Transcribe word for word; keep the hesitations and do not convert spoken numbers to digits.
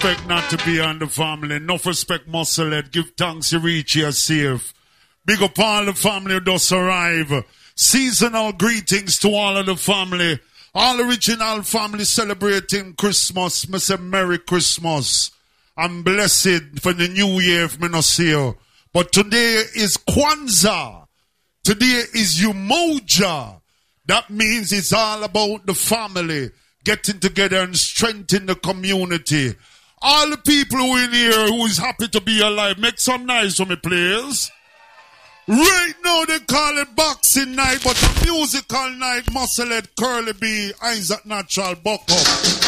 respect not to be on the family. Enough respect, muscle head. Give thanks you reach here safe. Big up all the family who does arrive. Seasonal greetings to all of the family. All original family celebrating Christmas. Me say Merry Christmas. I'm blessed for the new year if me not see you. But today is Kwanzaa. Today is Umoja. That means it's all about the family getting together and strengthening the community. All the people who in here who is happy to be alive, make some noise for me, please. Right now they call it boxing night, but the musical night, Musclehead, Curly B, Isaac Natural, Buck Up.